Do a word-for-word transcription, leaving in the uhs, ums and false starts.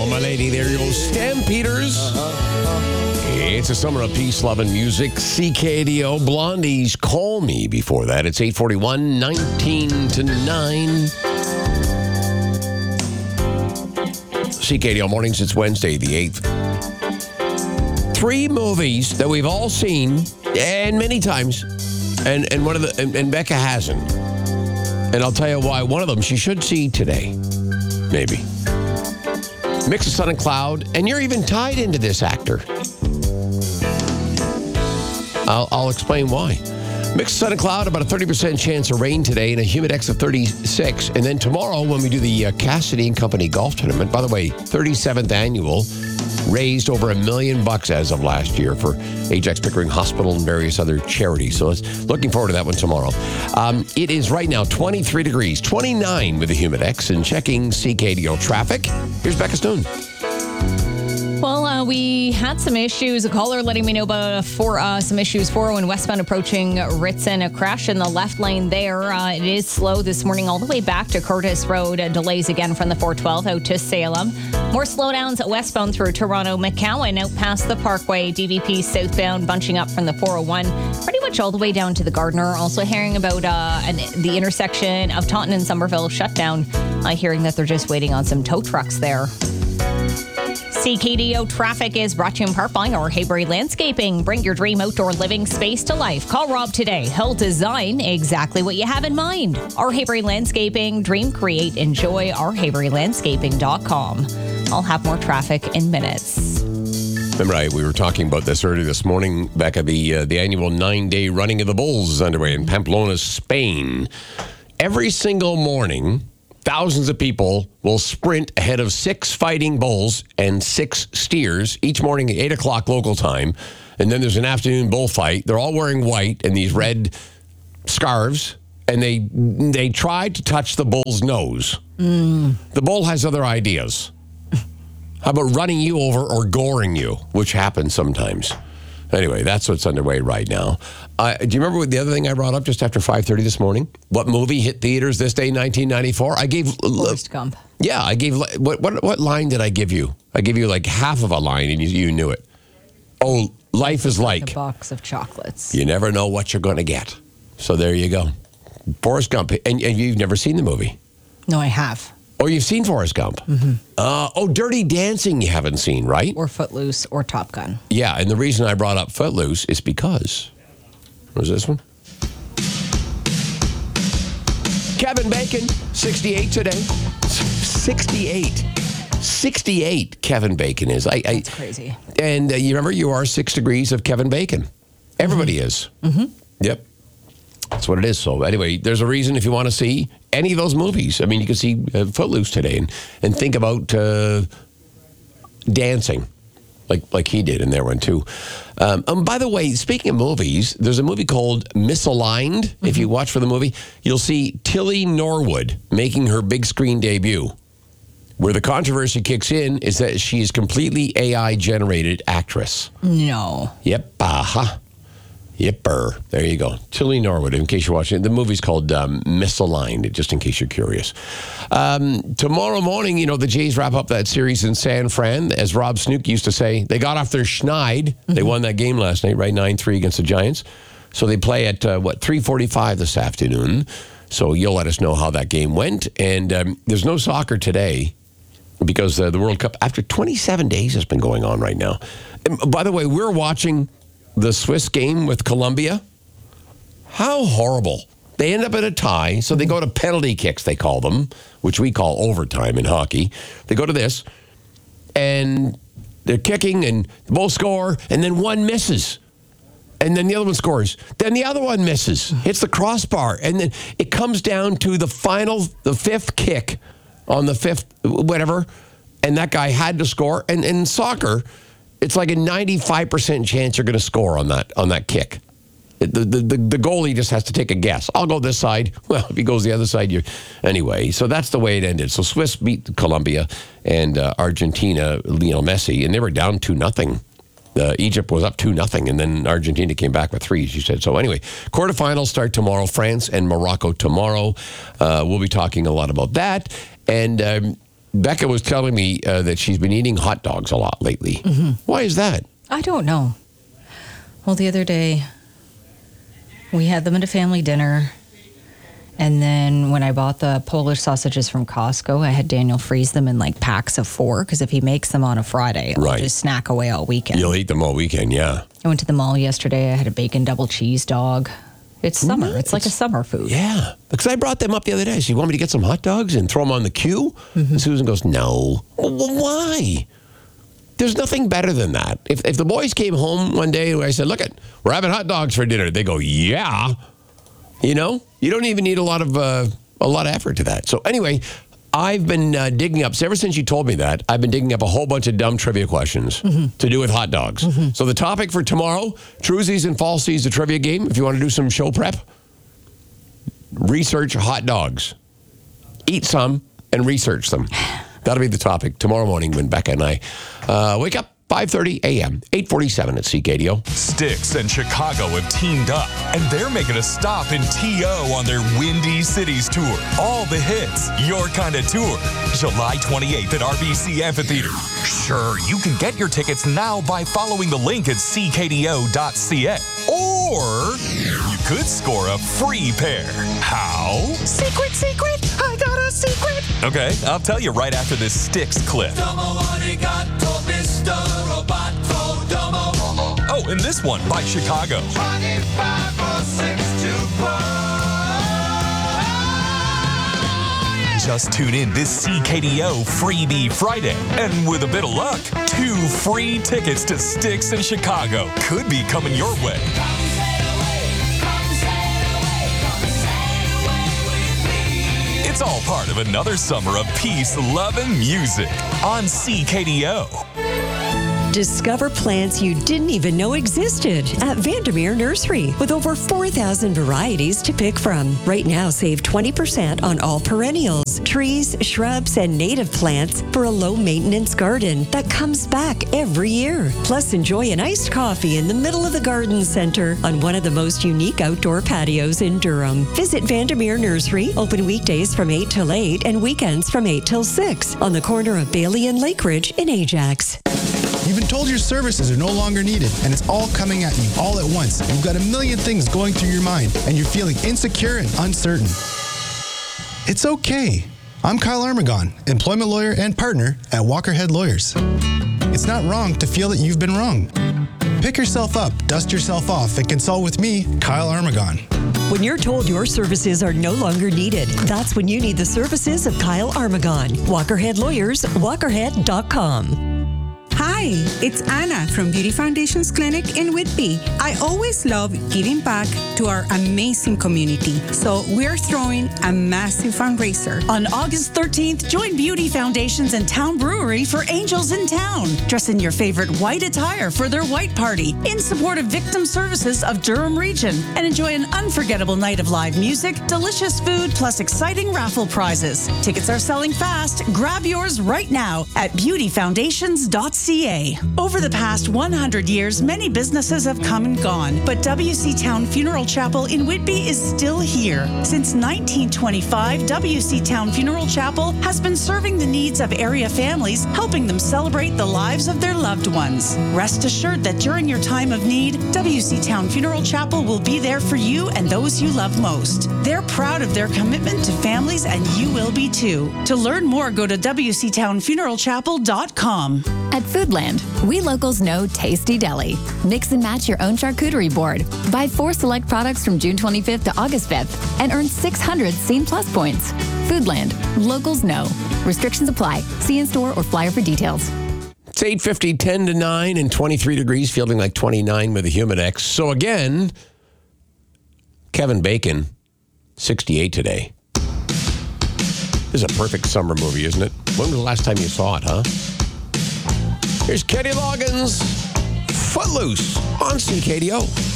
Oh, my lady, there you go. Stampeders. It's a summer of peace, love, and music. C K D O, Blondie's Call Me. Before that, it's eight forty-one, nineteen to nine. C K D O mornings, it's Wednesday, the eighth. Three movies that we've all seen, and many times, and, and one of the and, and Becca hasn't. And I'll tell you why. One of them she should see today. Maybe. Mix of sun and cloud, and you're even tied into this actor. I'll, I'll explain why. Mix of sun and cloud, about a thirty percent chance of rain today, and a humidex of thirty-six. And then tomorrow, when we do the uh, Cassidy and Company golf tournament, by the way, thirty-seventh annual, raised over a million bucks as of last year for Ajax Pickering Hospital and various other charities. So it's looking forward to that one tomorrow. Um, it is right now twenty-three degrees, twenty-nine with the humidex, and checking C K D O traffic. Here's Becca Stone. Well, uh, we had some issues. A caller letting me know about uh, for, uh, some issues. four oh one westbound approaching Ritson. A crash in the left lane there. Uh, it is slow this morning all the way back to Curtis Road. Uh, delays again from the four twelve out to Salem. More slowdowns westbound through Toronto, McCowan, out past the Parkway. D V P southbound bunching up from the four oh one. Pretty much all the way down to the Gardiner. Also hearing about uh, an, the intersection of Taunton and Somerville shut down. Uh, hearing that they're just waiting on some tow trucks there. C K D O traffic is brought to you in part by our Haybury Landscaping. Bring your dream outdoor living space to life. Call Rob today. He'll design exactly what you have in mind. Our Haybury Landscaping. Dream, create, enjoy. our haybury landscaping dot com. I'll have more traffic in minutes. Remember, I, we were talking about this earlier this morning. Back at the uh, the annual nine-day running of the bulls is underway in Pamplona, Spain. Every single morning, thousands of people will sprint ahead of six fighting bulls and six steers each morning at eight o'clock local time. And then there's an afternoon bullfight. They're all wearing white and these red scarves, and they they try to touch the bull's nose. Mm. The bull has other ideas. How about running you over or goring you, which happens sometimes. Anyway, that's what's underway right now. Uh, do you remember what the other thing I brought up just after five thirty this morning? What movie hit theaters this day, nineteen ninety-four? I gave... Forrest Gump. Yeah, I gave... What, what what line did I give you? I gave you like half of a line and you, you knew it. Oh, life is like... A box of chocolates. You never know what you're going to get. So there you go. Forrest Gump. And, and you've never seen the movie? No, I have. Oh, you've seen Forrest Gump? Mm-hmm. Uh, oh, Dirty Dancing you haven't seen, right? Or Footloose or Top Gun. Yeah, and the reason I brought up Footloose is because... What was this one? Kevin Bacon, sixty-eight today. sixty-eight. sixty-eight Kevin Bacon is. I, I, That's crazy. And uh, you remember, you are six degrees of Kevin Bacon. Everybody mm-hmm. is. Mm-hmm. Yep. That's what it is. So anyway, there's a reason if you want to see any of those movies. I mean, you can see uh, Footloose today and, and think about uh, dancing like like he did in there one too. Um, um, by the way, speaking of movies, there's a movie called Misaligned. Mm-hmm. If you watch for the movie, you'll see Tilly Norwood making her big screen debut. Where the controversy kicks in is that she is completely A I-generated actress. No. Yep. Uh-huh. Yipper. There you go. Tilly Norwood, in case you're watching it. The movie's called um, Misaligned, just in case you're curious. Um, tomorrow morning, you know, the Jays wrap up that series in San Fran. As Rob Snook used to say, they got off their schneid. Mm-hmm. They won that game last night, right? nine three against the Giants. So they play at, uh, what, three forty-five this afternoon. So you'll let us know how that game went. And um, there's no soccer today because uh, the World Cup, after twenty-seven days, has been going on right now. And by the way, we're watching the Swiss game with Colombia. How horrible. They end up at a tie, so they go to penalty kicks, they call them, which we call overtime in hockey. They go to this, and they're kicking, and both score, and then one misses. And then the other one scores. Then the other one misses. Hits the crossbar. And then it comes down to the final, the fifth kick on the fifth, whatever, and that guy had to score. And in soccer, it's like a ninety-five percent chance you're going to score on that on that kick. The, the, the, the goalie just has to take a guess. I'll go this side. Well, if he goes the other side, you're... Anyway, so that's the way it ended. So Swiss beat Colombia and uh, Argentina, Lionel Messi, and they were down two nothing. Uh, Egypt was up two nothing, and then Argentina came back with three, as you said. So anyway, quarterfinals start tomorrow. France and Morocco tomorrow. Uh, we'll be talking a lot about that. And... Um, Becca was telling me uh, that she's been eating hot dogs a lot lately. Mm-hmm. Why is that? I don't know. Well, the other day, we had them at a family dinner. And then when I bought the Polish sausages from Costco, I had Daniel freeze them in like packs of four. Because if he makes them on a Friday, I'll right. just snack away all weekend. You'll eat them all weekend, yeah. I went to the mall yesterday. I had a bacon double cheese dog. It's summer. Nice. It's like a summer food. Yeah. Because I brought them up the other day. She you want me to get some hot dogs and throw them on the queue? Mm-hmm. And Susan goes, no. Well, why? There's nothing better than that. If if the boys came home one day and I said, look, it, we're having hot dogs for dinner. They go, yeah. You know, you don't even need a lot of uh, a lot of effort to that. So anyway, I've been uh, digging up, so ever since you told me that, I've been digging up a whole bunch of dumb trivia questions mm-hmm. to do with hot dogs. Mm-hmm. So the topic for tomorrow, Truesies and Falsies, the trivia game. If you want to do some show prep, research hot dogs. Eat some and research them. That'll be the topic tomorrow morning when Becca and I uh, wake up. five thirty a.m., eight forty-seven at C K D O. Styx and Chicago have teamed up, and they're making a stop in T O on their Windy Cities tour. All the hits, your kind of tour. July twenty-eighth at R B C Amphitheater. Sure, you can get your tickets now by following the link at c k d o dot c a. Or you could score a free pair. How? Secret, secret, I got a secret. Okay, I'll tell you right after this Styx clip. Oh, and this one by Chicago. Just tune in this C K D O Freebie Friday. And with a bit of luck, two free tickets to Styx in Chicago could be coming your way. It's all part of another summer of peace, love, and music on C K D O. Discover plants you didn't even know existed at Vandermeer Nursery with over four thousand varieties to pick from. Right now, save twenty percent on all perennials, trees, shrubs, and native plants for a low-maintenance garden that comes back every year. Plus, enjoy an iced coffee in the middle of the garden center on one of the most unique outdoor patios in Durham. Visit Vandermeer Nursery, open weekdays from eight till eight and weekends from eight till six on the corner of Bailey and Lake Ridge in Ajax. You've been told your services are no longer needed, and it's all coming at you all at once. You've got a million things going through your mind, and you're feeling insecure and uncertain. It's okay. I'm Kyle Armagon, employment lawyer and partner at Walkerhead Lawyers. It's not wrong to feel that you've been wrong. Pick yourself up, dust yourself off, and consult with me, Kyle Armagon. When you're told your services are no longer needed, that's when you need the services of Kyle Armagon. Walkerhead Lawyers, walkerhead dot com. Hi, it's Anna from Beauty Foundations Clinic in Whitby. I always love giving back to our amazing community, so we're throwing a massive fundraiser. On August thirteenth, join Beauty Foundations and Town Brewery for Angels in Town. Dress in your favorite white attire for their white party in support of Victim Services of Durham Region and enjoy an unforgettable night of live music, delicious food, plus exciting raffle prizes. Tickets are selling fast. Grab yours right now at beauty foundations dot c a. Over the past one hundred years, many businesses have come and gone, but W C Town Funeral Chapel in Whitby is still here. Since nineteen twenty-five, W C Town Funeral Chapel has been serving the needs of area families, helping them celebrate the lives of their loved ones. Rest assured that during your time of need, W C Town Funeral Chapel will be there for you and those you love most. They're proud of their commitment to families, and you will be too. To learn more, go to w c town funeral chapel dot com. At Foodland, we locals know Tasty Deli. Mix and match your own charcuterie board. Buy four select products from June twenty-fifth to August fifth and earn six hundred Scene Plus points. Foodland, locals know. Restrictions apply. See in store or flyer for details. It's eight fifty, ten to nine, and twenty-three degrees, feeling like twenty-nine with a Humidex. So again, Kevin Bacon, sixty-eight today. This is a perfect summer movie, isn't it? When was the last time you saw it, huh? Here's Kenny Loggins, Footloose on C K D O.